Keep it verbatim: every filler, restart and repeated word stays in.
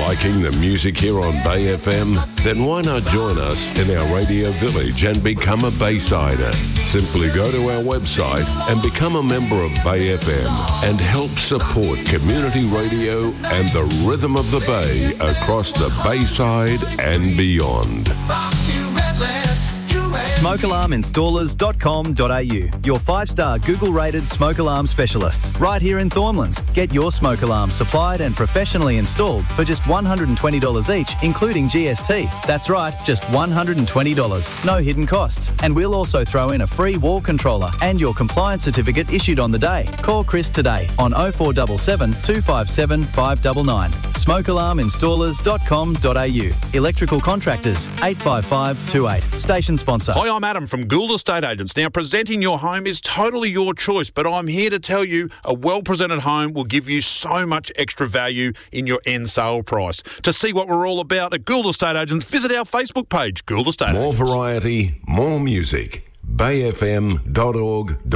Liking the music here on Bay F M? Then why not join us in our radio village and become a Baysider? Simply go to our website and become a member of Bay F M and help support community radio and the rhythm of the Bay across the Bayside and beyond. smoke alarm installers dot com dot a u, your five-star Google-rated smoke alarm specialists, right here in Thornlands. Get your smoke alarm supplied and professionally installed for just one hundred twenty dollars each, including G S T. That's right, just one hundred twenty dollars, no hidden costs. And we'll also throw in a free wall controller and your compliance certificate issued on the day. Call Chris today on oh four seven seven, two five seven, five nine nine. smoke alarm installers dot com dot a u. Electrical Contractors, eight five five two eight. Station sponsor. Hi, I'm Adam from Gould Estate Agents. Now, presenting your home is totally your choice, but I'm here to tell you a well-presented home will give you so much extra value in your end sale price. To see what we're all about at Gould Estate Agents, visit our Facebook page, Gould Estate More Agents. variety, more music. bay f m dot org dot a u